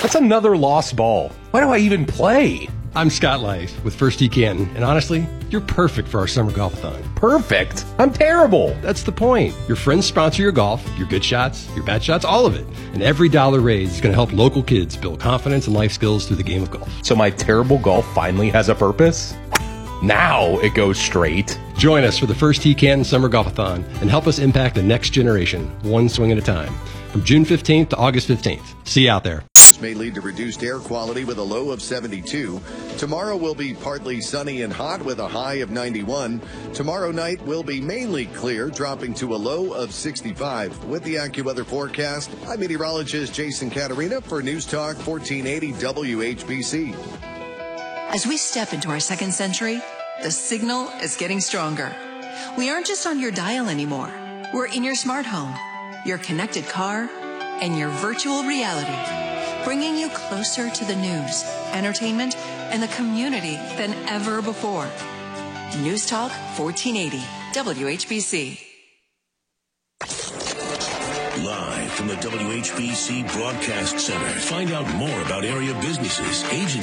That's another lost ball. Why do I even play? I'm Scott Lice with First Tee Canton, and honestly, you're perfect for our summer golf-a-thon. Perfect? I'm terrible. That's the point. Your friends sponsor your golf, your good shots, your bad shots, all of it. And every dollar raised is going to help local kids build confidence and life skills through the game of golf. So my terrible golf finally has a purpose? Now it goes straight. Join us for the First Tee Canton Summer Golf-a-thon and help us impact the next generation, one swing at a time. From June 15th to August 15th. See you out there. May lead to reduced air quality with a low of 72. Tomorrow will be partly sunny and hot with a high of 91. Tomorrow night will be mainly clear, dropping to a low of 65. With the AccuWeather forecast, I'm meteorologist Jason Caterina for News Talk 1480 WHBC. As we step into our second century, the signal is getting stronger. We aren't just on your dial anymore. We're in your smart home, your connected car, and your virtual reality, bringing you closer to the news, entertainment, and the community than ever before. News Talk 1480 WHBC. Live from the WHBC Broadcast Center. Find out more about area businesses, agencies,